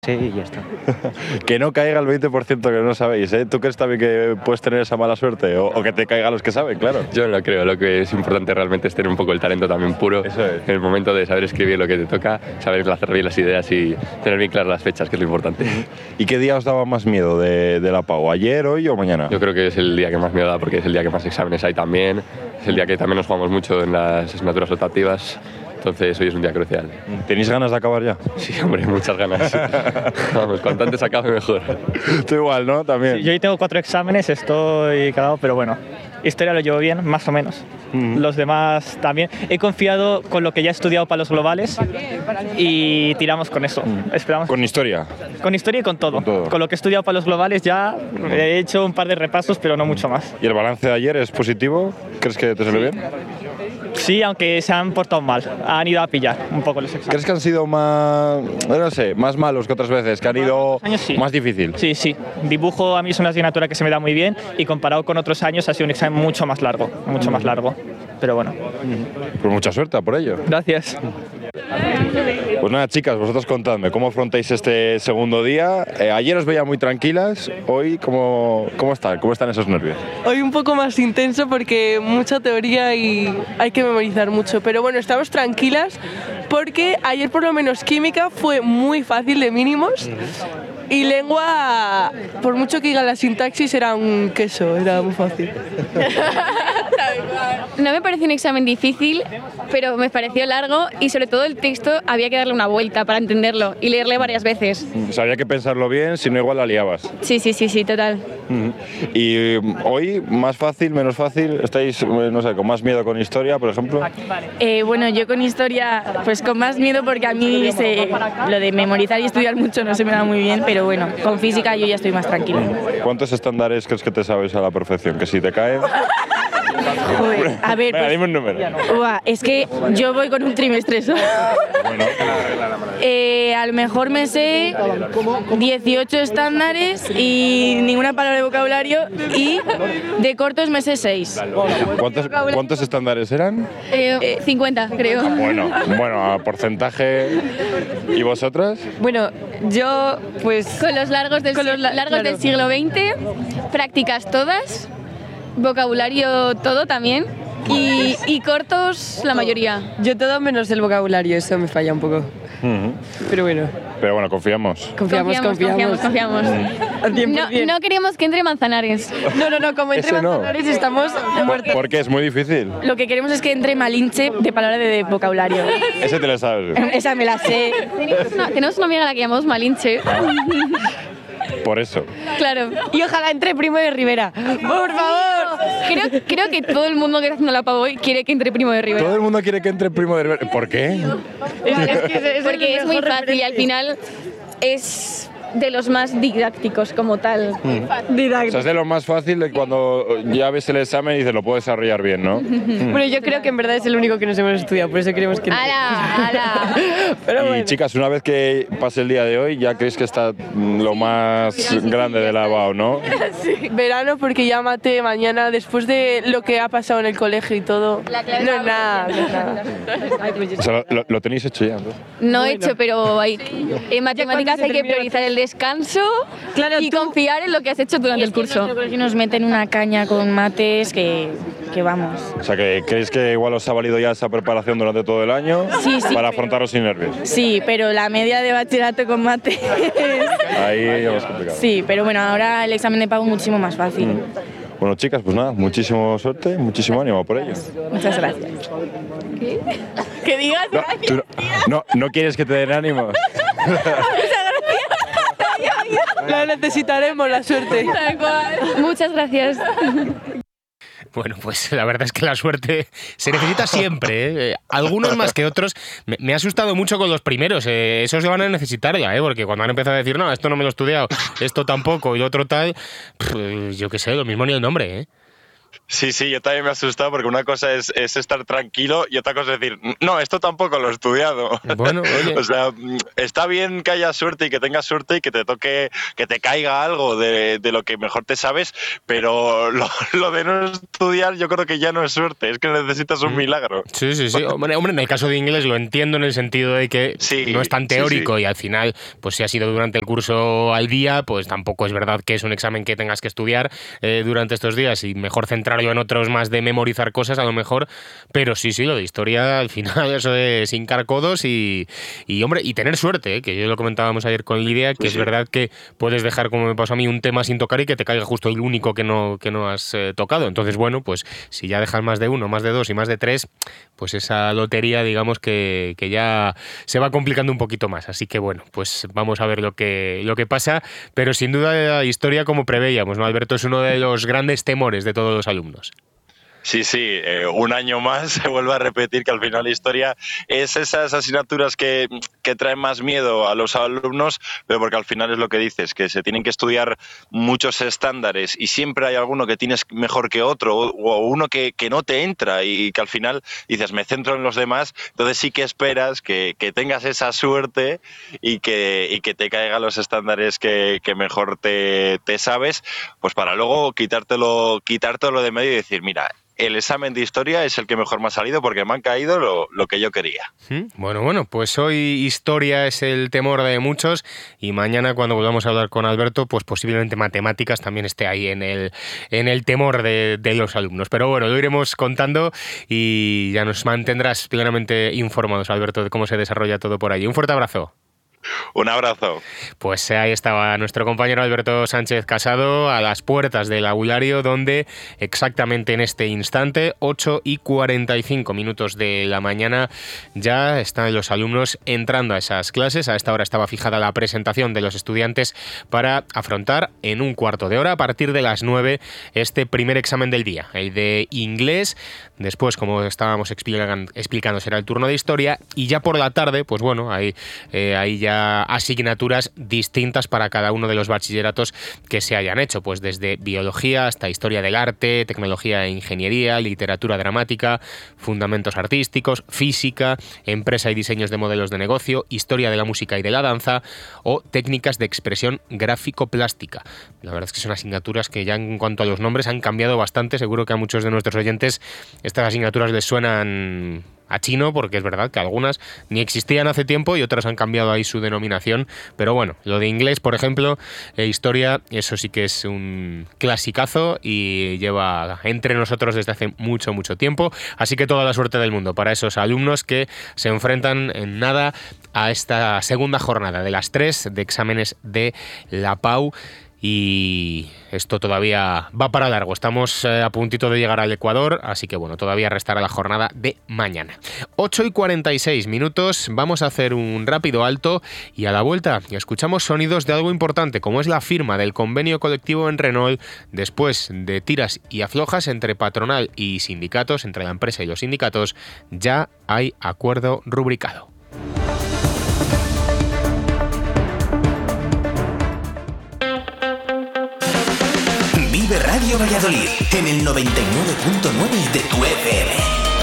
Sí, y ya está. Que no caiga el 20% que no sabéis, ¿eh? ¿Tú crees también que puedes tener esa mala suerte? O que te caiga los que saben, claro. Yo no lo creo, lo que es importante realmente es tener un poco el talento también puro. Eso es. En el momento de saber escribir lo que te toca, saber enlazar bien las ideas y tener bien claras las fechas, que es lo importante. ¿Y qué día os daba más miedo de la PAU? ¿Ayer, hoy o mañana? Yo creo que es el día que más miedo da porque es el día que más exámenes hay también, es el día que también nos jugamos mucho en las asignaturas optativas. Entonces hoy es un día crucial. ¿Tenéis ganas de acabar ya? Sí, hombre, muchas ganas. Vamos, cuanto antes acabe mejor. Tú igual, ¿no? También. Sí, yo hoy tengo 4 exámenes, estoy cagado, pero bueno. Historia lo llevo bien, más o menos. Los demás también. He confiado con lo que ya he estudiado para los globales y tiramos con eso. Esperamos. ¿Con historia? Con historia y con todo. Con todo. Con lo que he estudiado para los globales ya he hecho un par de repasos, pero no mucho más. ¿Y el balance de ayer es positivo? ¿Crees que te salió bien? Sí, aunque se han portado mal. Han ido a pillar un poco los exámenes. ¿Crees que han sido más, no sé, más malos que otras veces? ¿Que han ido años sí. más difícil? Sí, sí. Dibujo a mí es una asignatura que se me da muy bien y comparado con otros años ha sido un examen mucho más largo. Pero bueno. Pues mucha suerte por ello. Gracias. Pues nada, chicas, vosotros contadme, ¿cómo afrontáis este segundo día? Ayer os veía muy tranquilas, hoy, ¿cómo están? ¿Cómo están esos nervios? Hoy un poco más intenso porque mucha teoría y hay que memorizar mucho. Pero bueno, estamos tranquilas porque ayer por lo menos química fue muy fácil de mínimos y lengua, por mucho que diga la sintaxis, era un queso, era muy fácil. No me pareció un examen difícil, pero me pareció largo y sobre todo el texto había que darle una vuelta para entenderlo y leerle varias veces. O sea, había que pensarlo bien, si no igual la liabas. Sí, total. Y hoy, más fácil, menos fácil, ¿estáis, no sé, con más miedo con historia, por ejemplo? Bueno, yo con historia, pues con más miedo porque a mí lo de memorizar y estudiar mucho no se me da muy bien, pero bueno, con física yo ya estoy más tranquila. ¿Cuántos estándares crees que te sabes a la perfección? Que si te caen... Joder, a ver, Venga, dime un número. Es que yo voy con un trimestre solo. Bueno, A lo mejor me sé 18 estándares y ninguna palabra de vocabulario y de cortos me sé 6. ¿Cuántos estándares eran? 50, creo. Bueno, a porcentaje. ¿Y vosotras? Bueno, yo pues... Con los largos del siglo XX, prácticas todas, vocabulario todo también y cortos la mayoría. Yo todo menos el vocabulario, eso me falla un poco. Pero bueno. Pero bueno, confiamos. Confiamos. Al 100%. No queríamos que entre Manzanares. No, como entre Ese no. Manzanares estamos muertos. ¿Por qué? Es muy difícil. Lo que queremos es que entre Malinche de palabra de vocabulario. Ese te lo sabes. Esa me la sé. Tenemos una amiga a la que llamamos Malinche. Por eso. Claro. Y ojalá entre Primo de Rivera. ¡Por favor! Creo que todo el mundo que está haciendo la PAU hoy quiere que entre Primo de Rivera. Todo el mundo quiere que entre Primo de Rivera. ¿Por qué? Porque es muy fácil y al final es de los más didácticos como tal. O sea, es de lo más fácil de cuando ya ves el examen y dices, lo puedo desarrollar bien, ¿no? Bueno, yo creo que en verdad es el único que nos hemos estudiado, por eso queremos que... ¡Hala! Pero Y bueno. chicas, una vez que pase el día de hoy, ya creéis que está lo más grande de la BAU, ¿no? Verano porque ya mate mañana, después de lo que ha pasado en el colegio y todo. No es nada. O sea, lo tenéis hecho ya, ¿no? No he hecho, pero en matemáticas hay que priorizar el descanso y confiar en lo que has hecho durante el curso. Y nos meten una caña con mates que vamos. O sea, que creéis que igual os ha valido ya esa preparación durante todo el año Sí, para afrontarlo sin nervios. Sí, pero la media de bachillerato con mates... Ahí ya es complicado. Sí, pero bueno, ahora el examen de pago es muchísimo más fácil. Bueno, chicas, pues nada, muchísima suerte, muchísimo ánimo por ello. Muchas gracias. Que digas No, tú no quieres que te den ánimos. La necesitaremos, la suerte. Muchas gracias. Bueno, pues la verdad es que la suerte se necesita siempre, ¿eh? Algunos más que otros. Me ha asustado mucho con los primeros. Esos se van a necesitar ya, porque cuando han empezado a decir, no, esto no me lo he estudiado, esto tampoco y lo otro tal, yo qué sé, lo mismo ni el nombre, ¿eh? Sí, yo también me he asustado porque una cosa es estar tranquilo y otra cosa es decir, no, esto tampoco lo he estudiado. Bueno, oye. O sea, está bien que haya suerte y que tengas suerte y que te toque, que te caiga algo de lo que mejor te sabes, pero lo de no estudiar yo creo que ya no es suerte, es que necesitas un milagro. Sí. Hombre, en el caso de inglés lo entiendo en el sentido de que no es tan teórico y al final, pues si ha sido durante el curso al día, pues tampoco es verdad que es un examen que tengas que estudiar durante estos días y mejor centrarlo en otros más de memorizar cosas a lo mejor, pero sí, lo de historia al final eso es hincar codos y hombre, y tener suerte, que yo lo comentábamos ayer con Lidia, que es verdad que puedes dejar, como me pasó a mí, un tema sin tocar y que te caiga justo el único que no has tocado. Entonces, bueno, pues si ya dejas más de uno, más de dos y más de tres, pues esa lotería, digamos que ya se va complicando un poquito más. Así que bueno, pues vamos a ver lo que pasa, pero sin duda la historia, como preveíamos, ¿no, Alberto? Es uno de los grandes temores de todos los alumnos. Sí, un año más se vuelve a repetir que al final la historia es esas asignaturas que traen más miedo a los alumnos, pero porque al final es lo que dices, que se tienen que estudiar muchos estándares y siempre hay alguno que tienes mejor que otro o uno que no te entra y que al final dices, me centro en los demás, entonces sí que esperas que tengas esa suerte y que te caigan los estándares que mejor te sabes, pues para luego quitártelo de medio y decir, mira, el examen de historia es el que mejor me ha salido porque me han caído lo que yo quería. Bueno, pues hoy historia es el temor de muchos y mañana cuando volvamos a hablar con Alberto, pues posiblemente matemáticas también esté ahí en el temor de los alumnos. Pero bueno, lo iremos contando y ya nos mantendrás plenamente informados, Alberto, de cómo se desarrolla todo por allí. Un fuerte abrazo. Un abrazo. Pues ahí estaba nuestro compañero Alberto Sánchez Casado a las puertas del aulario, donde exactamente en este instante, 8:45 de la mañana, ya están los alumnos entrando a esas clases. A esta hora estaba fijada la presentación de los estudiantes para afrontar en un cuarto de hora, a partir de las 9, este primer examen del día, el de inglés. Después, como estábamos explicando, será el turno de historia y ya por la tarde, pues bueno, ahí ya asignaturas distintas para cada uno de los bachilleratos que se hayan hecho, pues desde biología hasta historia del arte, tecnología e ingeniería, literatura dramática, fundamentos artísticos, física, empresa y diseños de modelos de negocio, historia de la música y de la danza o técnicas de expresión gráfico-plástica. La verdad es que son asignaturas que ya en cuanto a los nombres han cambiado bastante. Seguro que a muchos de nuestros oyentes estas asignaturas les suenan a chino, porque es verdad que algunas ni existían hace tiempo y otras han cambiado ahí su denominación, pero bueno, lo de inglés, por ejemplo, historia, eso sí que es un clasicazo y lleva entre nosotros desde hace mucho tiempo, así que toda la suerte del mundo para esos alumnos que se enfrentan en nada a esta segunda jornada de las 3 de exámenes de la PAU. Y esto todavía va para largo. Estamos a puntito de llegar al Ecuador, así que bueno, todavía restará la jornada de mañana. 8:46, vamos a hacer un rápido alto y a la vuelta escuchamos sonidos de algo importante, como es la firma del convenio colectivo en Renault después de tiras y aflojas entre patronal y sindicatos, entre la empresa y los sindicatos. Ya hay acuerdo rubricado. Vive Radio Valladolid en el 99.9 de tu FM.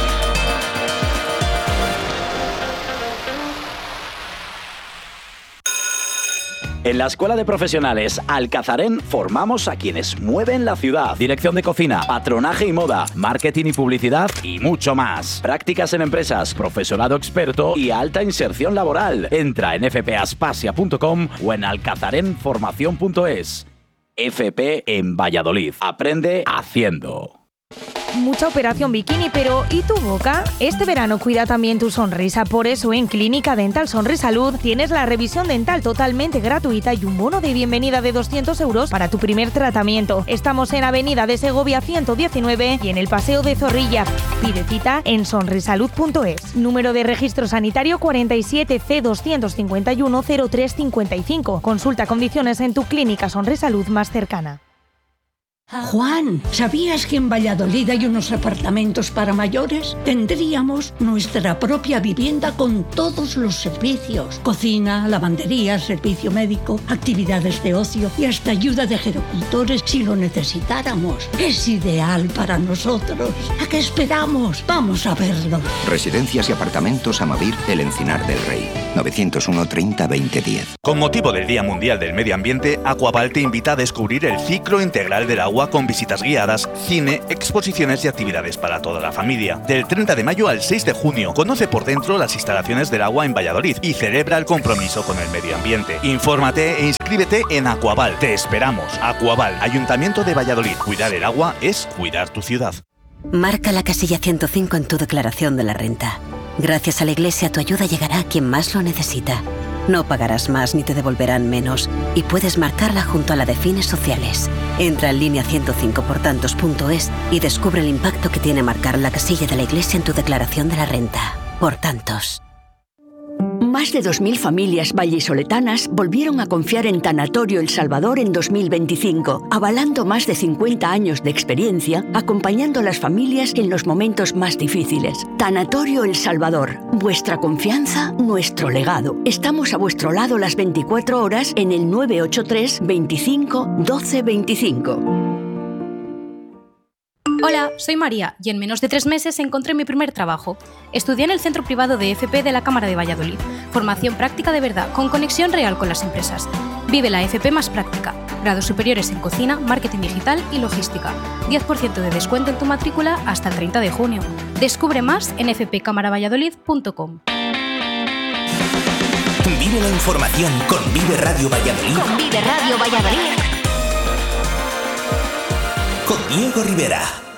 En la Escuela de Profesionales Alcazarén formamos a quienes mueven la ciudad. Dirección de cocina, patronaje y moda, marketing y publicidad y mucho más. Prácticas en empresas, profesorado experto y alta inserción laboral. Entra en fpaspasia.com o en alcazarenformación.es. FP en Valladolid. Aprende haciendo. Mucha operación bikini, pero ¿y tu boca? Este verano cuida también tu sonrisa. Por eso en Clínica Dental Sonrisalud tienes la revisión dental totalmente gratuita y un bono de bienvenida de 200 euros para tu primer tratamiento. Estamos en Avenida de Segovia 119 y en el Paseo de Zorrilla. Pide cita en sonrisalud.es. Número de registro sanitario 47 C251 0355. Consulta condiciones en tu Clínica Sonrisalud más cercana. Juan, ¿sabías que en Valladolid hay unos apartamentos para mayores? Tendríamos nuestra propia vivienda con todos los servicios. Cocina, lavandería, servicio médico, actividades de ocio y hasta ayuda de gerocultores si lo necesitáramos. Es ideal para nosotros. ¿A qué esperamos? Vamos a verlo. Residencias y apartamentos Amavir, El Encinar del Rey. 901 30 20 10. Con motivo del Día Mundial del Medio Ambiente, Aquaval te invita a descubrir el ciclo integral del agua con visitas guiadas, cine, exposiciones y actividades para toda la familia. Del 30 de mayo al 6 de junio, conoce por dentro las instalaciones del agua en Valladolid y celebra el compromiso con el medio ambiente. Infórmate e inscríbete en Aquaval. Te esperamos. Aquaval, Ayuntamiento de Valladolid. Cuidar el agua es cuidar tu ciudad. Marca la casilla 105 en tu declaración de la renta. Gracias a la Iglesia, tu ayuda llegará a quien más lo necesita. No pagarás más ni te devolverán menos y puedes marcarla junto a la de fines sociales. Entra en línea 105portantos.es y descubre el impacto que tiene marcar la casilla de la Iglesia en tu declaración de la renta. Por tantos. Más de 2.000 familias vallisoletanas volvieron a confiar en Tanatorio El Salvador en 2025, avalando más de 50 años de experiencia, acompañando a las familias en los momentos más difíciles. Tanatorio El Salvador, vuestra confianza, nuestro legado. Estamos a vuestro lado las 24 horas en el 983 25 12 25. Hola, soy María y en menos de 3 meses encontré mi primer trabajo. Estudié en el Centro Privado de FP de la Cámara de Valladolid. Formación práctica de verdad, con conexión real con las empresas. Vive la FP más práctica. Grados superiores en cocina, marketing digital y logística. 10% de descuento en tu matrícula hasta el 30 de junio. Descubre más en fpcamaravalladolid.com. Vive la información con Vive Radio Valladolid. Con Vive Radio Valladolid. Con Diego Rivera.